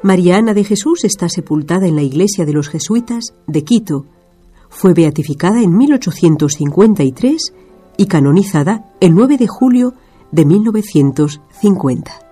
María Ana de Jesús está sepultada en la iglesia de los jesuitas de Quito. Fue beatificada en 1853 y canonizada el 9 de julio de 1950.